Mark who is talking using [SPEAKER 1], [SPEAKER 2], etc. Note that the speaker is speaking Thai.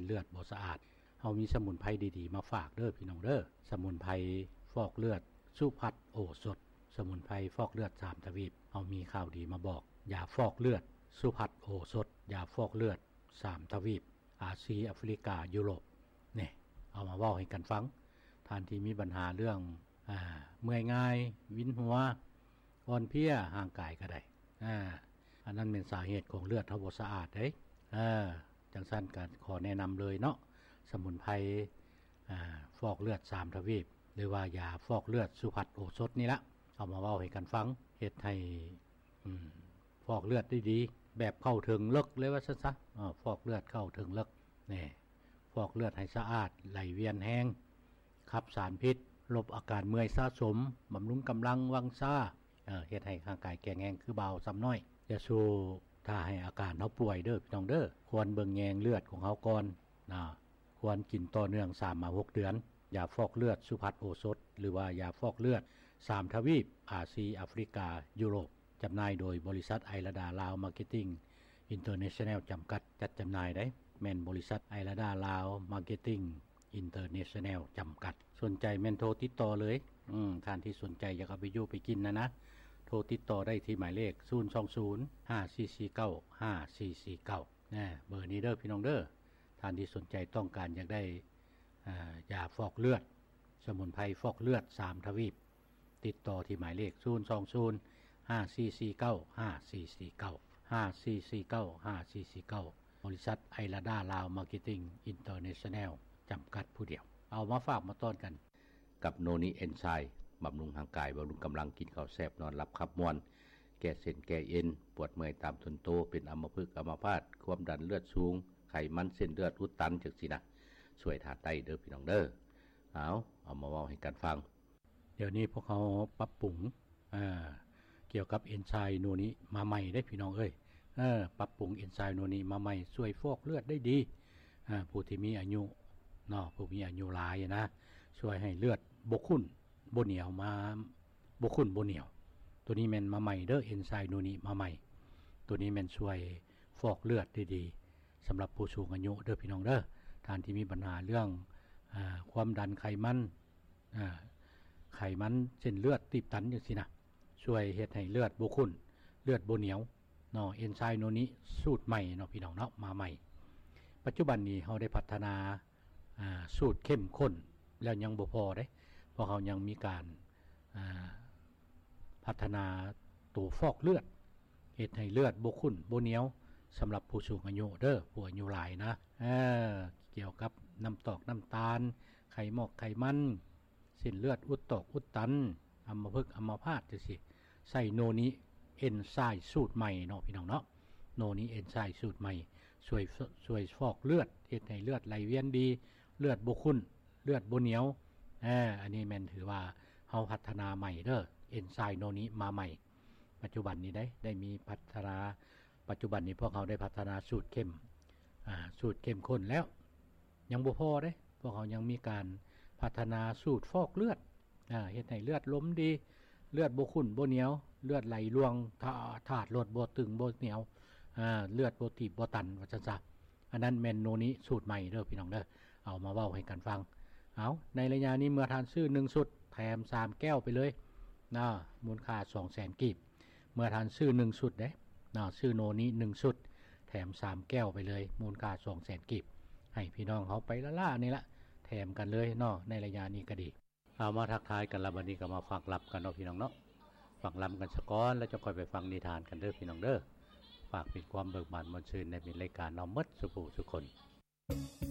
[SPEAKER 1] นเลือดบ่สะอาดเฮามีสมุนไพรดีๆมาฝากเด้อพี่น้องเด้อสมุนไพรฟอกเลือดสุพัฒน์โอสถสมุนไพรฟอกเลือด3ทวีปเฮามีข่าวดีมาบอกยาฟอกเลือดสุพัฒน์โอสถยาฟอกเลือด3ทวีปอาเซียแอฟริกายุโรปนี่เอามาเว้าให้กันฟังท่านที่มีปัญหาเรื่องเมื่อยง่ายวินหัวอ่อนเพลียห่างกายก็ได้อันนั้นเป็นสาเหตุของเลือดเฮาบ่สะอาดเด้จังซั่นก็ขอแนะนำเลยเนาะสมุนไพรฟอกเลือด3ทวีปหรือว่ายาฟอกเลือดสุพัฒน์โอสถนี่ละเอามาเว้าให้กันฟังเฮ็ดให้ฟอกเลือดได้ดีแบบเข้าถึงลึกเลยว่าซั่นซะฟอกเลือดเข้าถึงลึกนี่ฟอกเลือดให้สะอาดไหลเวียนแห้งขับสารพิษลบอาการเมื่อยสะสมบำรุงกำลังวังซ่าเฮ็ดให้ร่างกายแข็งแรงคือเบาซ้ำน้อยอย่าสู้ถ้าให้อาการเฮาป่วยเด้อพี่น้องเด้อควรเบิ่งแยงเลือดของเฮาก่อนควรกินต่อเนื่อง 3-6 เดือนยาฟอกเลือดสุพัฒน์โอสถหรือว่ายาฟอกเลือด3ทวีปอาเซียแอฟริกายุโรปจำหน่ายโดยบริษัทไอราดาลาวมาร์เก็ตติ้งอินเตอร์เนชั่นแนลจำกัดจัดจำหน่ายได้แม่นบริษัทไอราดาลาวมาร์เก็ตติ้งอินเตอร์เนชั่นแนลจำกัดสนใจแม่นโทรติดต่อเลยท่านที่สนใจอยากเอาไปอยู่ไปกินนะโทรติดต่อได้ที่หมายเลข020-5449-5449เบอร์นี้เด้อพี่น้องเด้อท่านที่สนใจต้องการอยากได้ยาฟอกเลือดสมุนไพรฟอกเลือด3ทวีปติดต่อที่หมายเลข020-5449-5449 บริษัทไอราดาลาวมาร์เก็ตติ้งอินเตอร์เนชั่นแนลจำกัดผู้เดียวเอามาฝากมาต้อนกันกับโนนิเอนไซม์บำรุงร่างกายบำรุงกำลังกินข้าวแซ่บนอนหลับขับม่วนแก้เส้นแก้เอ็นปวดเมื่อยตามทนโตเป็นอัมพฤกษ์อัมพาตความดันเลือดสูงไขมันเส้นเลือดอุดตันจังซี่นะช่วยทาไตเด้อพี่น้องเด้อเอามาเว้าให้กันฟังเดี๋ยวนี้พวกเขาปรับปรุงเกี่ยวกับเอนไซม์โนนิมาใหม่ได้พี่น้องเอ้ยปรับปรุงเอนไซม์โนนิมาใหม่ช่วยฟอกเลือดได้ดีผู้ที่มีอายุผู้มีอายุหลายนะช่วยให้เลือดบ่ข้นบ่เหนียวมาบ่ข้นบ่เหนียวตัวนี้แม่นมาใหม่เด้อเอนไซม์โนนิมาใหม่ตัวนี้แม่นช่วยฟอกเลือดได้ดีสำหรับผู้สูงอายุเด้อพี่น้องเด้อท่านที่มีปัญหาเรื่องความดันไขมันเส้นเลือดตีบตันจังซี่นะช่วยเฮ็ดให้เลือดบ่ข้นเลือดบ่เหนียวเอนไซม์โนนิสูตรใหม่พี่น้องมาใหม่ปัจจุบันนี้เฮาได้พัฒนาสูตรเข้มข้นแล้วยังบ่พอเด้เพราะเขายังมีการพัฒนาตัวฟอกเลือดเฮ็ดให้เลือดบ่ข้นบ่เหนียวสำหรับผู้สูงอายุเด้อผู้อายุหลายนะเกี่ยวกับน้ำตอกน้ำตาลไขมันเส้นเลือดอุดตอกอุดตันอัมพฤกษ์อัมพาตจังซี่ใส่โนนิเอนไซม์สูตรใหม่พี่น้องโนนิเอนไซม์สูตรใหม่ช่วยฟอกเลือดเฮ็ดให้เลือดไหลเวียนดีเลือดบ่ข้นเลือดบ่เหนียวอันนี้แม่นถือว่าเฮาพัฒนาใหม่เด้อเอนไซม์โนนิมาใหม่ปัจจุบันนี้ได้มีพัฒนาปัจจุบันนี้พวกเขาได้พัฒนาสูตรเข้มข้นแล้วยังบ่พอเด้พวกเขายังมีการพัฒนาสูตรฟอกเลือดเฮ็ดให้เลือดล้มดีเลือดบ่ข้นบ่เหนียวเลือดไหลลวงธาตุลดบ่ตึงบ่เหนียวเลือดบ่ตีบบ่ตันว่าซั่นซะอันนั้นแม่นโนนิสูตรใหม่เด้อพี่น้องเด้อเอามาเว้าให้กันฟังในระยะนี้เมื่อทานซื้อ1ชุดแถม3แก้วไปเลยมูลค่า 200,000 กีบเมื่อทานซื้อ1ชุดเด้ซื้อโนนิ1ชุดแถม3แก้วไปเลยมูลค่า 200,000 กีบให้พี่น้องเขาไปละๆนี่ละแถมกันเลยในระยะนี้ก็ดีเอามาทักทายกันละบัดนี้ก็มาฟังลับกันพี่น้องฟังลำกันซะก่อนแล้วจะค่อยไปฟังนิทานกันเด้อพี่น้องเด้อฝากเป็นความเบิกบานมวลชื่นในรายการเราหมดสุขทุกคน